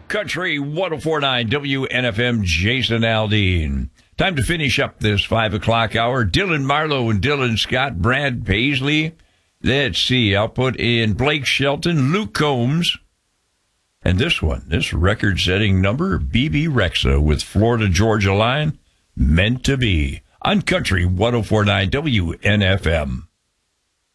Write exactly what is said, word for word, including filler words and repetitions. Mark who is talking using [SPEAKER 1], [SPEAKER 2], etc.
[SPEAKER 1] Country one oh four point nine W N F M, Jason Aldean. Time to finish up this five o'clock hour. Dylan Marlowe and Dylan Scott, Brad Paisley. Let's see, I'll put in Blake Shelton, Luke Combs. And this one, this record-setting number, B B Rexa with Florida Georgia Line, Meant to Be, on Country one oh four point nine W N F M.